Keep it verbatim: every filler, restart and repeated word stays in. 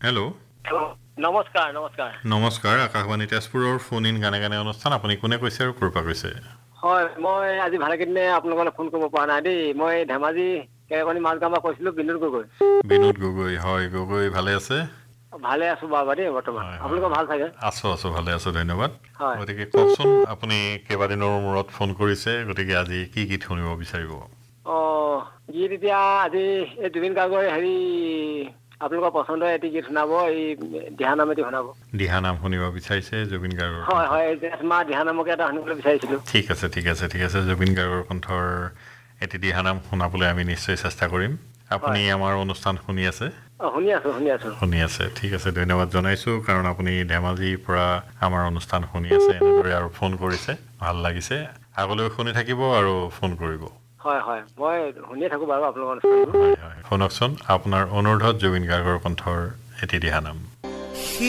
hello' নমস্কাৰ নমস্কাৰ নমস্কাৰ আকাশবাণী তেজপুৰৰ ফোন ইন গানে গানে অনুষ্ঠান আপুনি কোনে কৈছে আৰু ক'ৰ পৰা কৈছে হয় মই আজি ভালেকেইদিনে আপোনালোকলৈ ফোন কৰিব পৰা নাই দেই মই ধেমাজি কেৰেকণি মাজগাঁৱৰ পৰা কৈছিলোঁ বিনোদ গগৈ বিনোদ গগৈ হয় গগৈ ভালে আছে ভালে আছোঁ বাবা দেই বৰ্তমান হয় হয় আপোনালোকৰ ভাল চাগে আছোঁ আছোঁ ভালে আছোঁ ধন্যবাদ হয় গতিকে কওকচোন আপুনি কেইবাদিনৰ মূৰত ফোন কৰিছে গতিকে আজি কি গীত শুনিব বিচাৰিব অঁ গীত এতিয়া আজি এই জুবিন গাৰ্গৰ হেৰি আপোনালোকৰ পচন্দৰ এটি গীত শুনাব এই দিহানাম এটি শুনাব দিহানাম শুনিব বিচাৰিছে জুবিন গাৰ্গৰ হয় হয় জেঠমাহ দিহানামকে এটা শুনিবলৈ বিচাৰিছিলোঁ ঠিক আছে ঠিক আছে ঠিক আছে জুবিন গাৰ্গৰ কণ্ঠৰ এটি দিহানাম শুনাবলৈ আমি নিশ্চয় চেষ্টা কৰিম আপুনি হয় আমাৰ অনুষ্ঠান শুনি আছে অঁ শুনি আছোঁ শুনি আছোঁ শুনি আছে ঠিক আছে ধন্যবাদ জনাইছোঁ কাৰণ আপুনি ধেমাজিৰ পৰা আমাৰ অনুষ্ঠান শুনি আছে এনেদৰে আৰু ফোন কৰিছে ভাল লাগিছে আগলৈ শুনি থাকিব আৰু ফোন কৰিব হয় হয় মই শুনিয়ে থাকোঁ বাৰু আপোনালোকৰ অনুষ্ঠানটো হয় হয় শুনকচোন আপোনাৰ অনুৰোধত জুবিন গাৰ্গৰ কণ্ঠৰ এটি দিহানাম